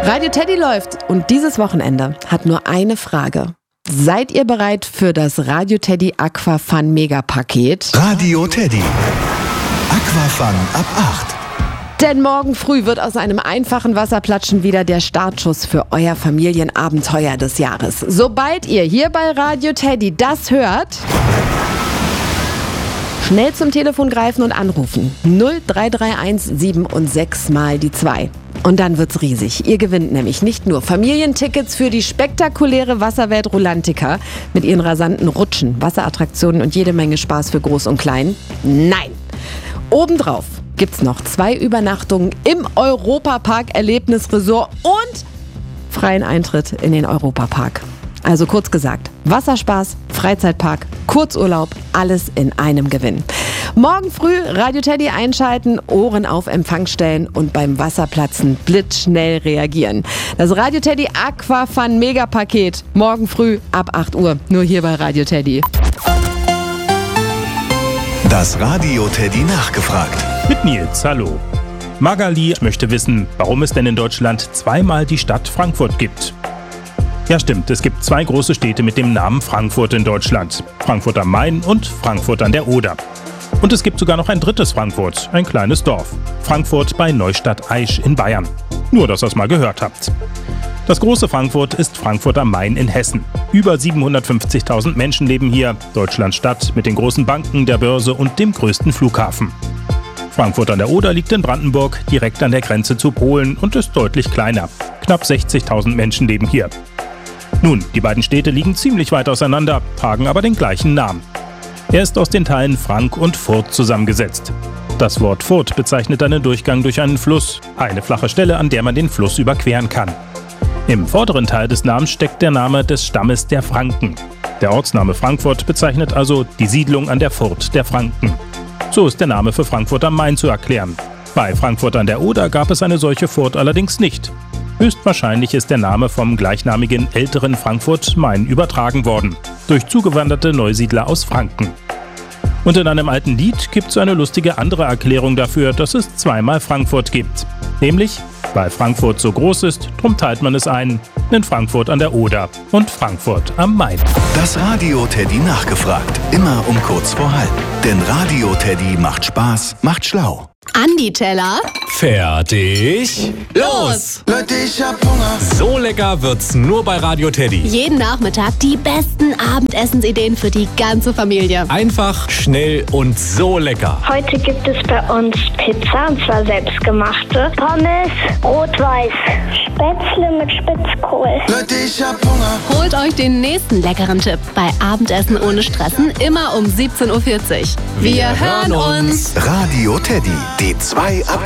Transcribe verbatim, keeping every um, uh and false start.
Radio Teddy läuft und dieses Wochenende hat nur eine Frage. Seid ihr bereit für das Radio Teddy Aquafun Megapaket? Radio Teddy. Aquafun ab acht. Denn morgen früh wird aus einem einfachen Wasserplatschen wieder der Startschuss für euer Familienabenteuer des Jahres. Sobald ihr hier bei Radio Teddy das hört, schnell zum Telefon greifen und anrufen. null drei drei eins sieben und sechs mal die zwei. Und dann wird's riesig. Ihr gewinnt nämlich nicht nur Familientickets für die spektakuläre Wasserwelt Rulantica mit ihren rasanten Rutschen, Wasserattraktionen und jede Menge Spaß für Groß und Klein. Nein! Obendrauf gibt's noch zwei Übernachtungen im Europapark Erlebnisresort und freien Eintritt in den Europapark. Also kurz gesagt, Wasserspaß, Freizeitpark, Kurzurlaub, alles in einem Gewinn. Morgen früh Radio Teddy einschalten, Ohren auf Empfang stellen und beim Wasserplatzen blitzschnell reagieren. Das Radio Teddy Aquafun Megapaket, morgen früh ab acht Uhr, nur hier bei Radio Teddy. Das Radio Teddy nachgefragt. Mit Nils, hallo. Magali möchte wissen, warum es denn in Deutschland zweimal die Stadt Frankfurt gibt. Ja stimmt, es gibt zwei große Städte mit dem Namen Frankfurt in Deutschland. Frankfurt am Main und Frankfurt an der Oder. Und es gibt sogar noch ein drittes Frankfurt, ein kleines Dorf. Frankfurt bei Neustadt-Aisch in Bayern. Nur, dass ihr es mal gehört habt. Das große Frankfurt ist Frankfurt am Main in Hessen. Über siebenhundertfünfzigtausend Menschen leben hier. Deutschlands Stadt mit den großen Banken, der Börse und dem größten Flughafen. Frankfurt an der Oder liegt in Brandenburg, direkt an der Grenze zu Polen und ist deutlich kleiner. Knapp sechzigtausend Menschen leben hier. Nun, die beiden Städte liegen ziemlich weit auseinander, tragen aber den gleichen Namen. Er ist aus den Teilen Frank und Furt zusammengesetzt. Das Wort Furt bezeichnet einen Durchgang durch einen Fluss, eine flache Stelle, an der man den Fluss überqueren kann. Im vorderen Teil des Namens steckt der Name des Stammes der Franken. Der Ortsname Frankfurt bezeichnet also die Siedlung an der Furt der Franken. So ist der Name für Frankfurt am Main zu erklären. Bei Frankfurt an der Oder gab es eine solche Furt allerdings nicht. Höchstwahrscheinlich ist der Name vom gleichnamigen älteren Frankfurt-Main übertragen worden, durch zugewanderte Neusiedler aus Franken. Und in einem alten Lied gibt es eine lustige andere Erklärung dafür, dass es zweimal Frankfurt gibt. Nämlich, weil Frankfurt so groß ist, drum teilt man es ein in Frankfurt an der Oder und Frankfurt am Main. Das Radio Teddy nachgefragt, immer um kurz vor halb. Denn Radio Teddy macht Spaß, macht schlau. Andi Teller. Fertig. Los! Leute, ich hab Hunger. So lecker wird's nur bei Radio Teddy. Jeden Nachmittag die besten Abendessensideen für die ganze Familie. Einfach, schnell und so lecker. Heute gibt es bei uns Pizza, und zwar selbstgemachte. Pommes, rot-weiß, Spätzle mit Spitzkohl. Leute, ich hab Hunger. Holt euch den nächsten leckeren Tipp bei Abendessen ohne Stressen, immer um siebzehn Uhr vierzig. Wir, Wir hören uns. Radio Teddy, die zwei ab